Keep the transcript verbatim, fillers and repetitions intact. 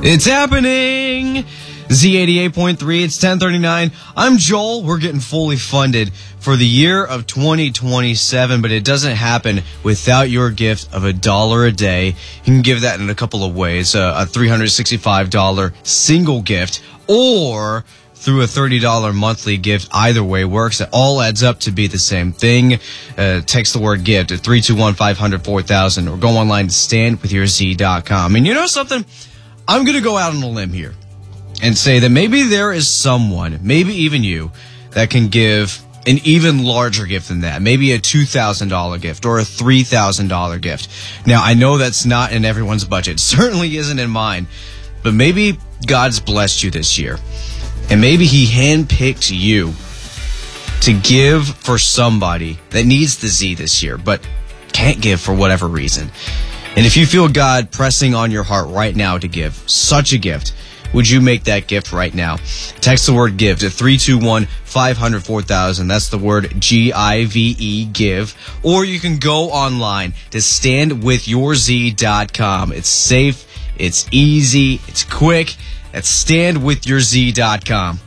It's happening! Z eighty-eight point three, it's ten thirty-nine. I'm Joel. We're getting fully funded for the year of twenty twenty-seven, but it doesn't happen without your gift of a dollar a day. You can give that in a couple of ways. Uh, a three hundred sixty-five dollars single gift, or through a thirty dollars monthly gift. Either way works. It all adds up to be the same thing. Uh, text the word gift at three two one, five hundred, four thousand, or go online to stand with your z dot com. And you know something? I'm going to go out on a limb here and say that maybe there is someone, maybe even you, that can give an even larger gift than that. Maybe a two thousand dollars gift or a three thousand dollars gift. Now, I know that's not in everyone's budget. Certainly isn't in mine. But maybe God's blessed you this year. And maybe he handpicked you to give for somebody that needs the Z this year, but can't give for whatever reason. And if you feel God pressing on your heart right now to give such a gift, would you make that gift right now? Text the word give to three two one, five hundred, four thousand. That's the word G I V E, give. Or you can go online to stand with your z dot com. It's safe, it's easy, it's quick. That's stand with your z dot com.